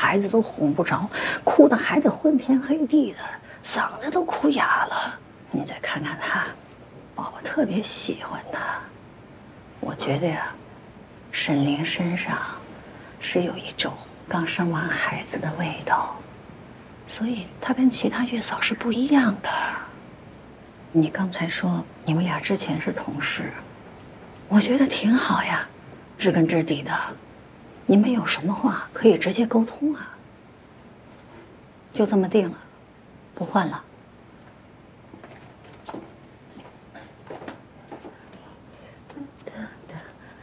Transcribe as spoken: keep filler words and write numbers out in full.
孩子都哄不着，哭的孩子昏天黑地的，嗓子都哭哑了。你再看看他，宝宝特别喜欢他。我觉得呀，沈凌身上是有一种刚生完孩子的味道，所以他跟其他月嫂是不一样的。你刚才说你们俩之前是同事，我觉得挺好呀，知根知底的。你们有什么话可以直接沟通啊。就这么定了，不换了。